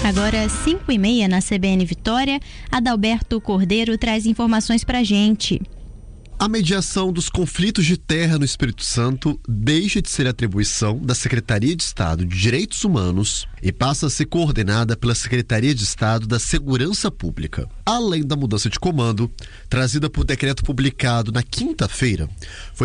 Agora, 5h30 na CBN Vitória, Adalberto Cordeiro traz informações pra gente. A mediação dos conflitos de terra no Espírito Santo deixa de ser atribuição da Secretaria de Estado de Direitos Humanos e passa a ser coordenada pela Secretaria de Estado da Segurança Pública. Além da mudança de comando, trazida por decreto publicado na quinta-feira, foi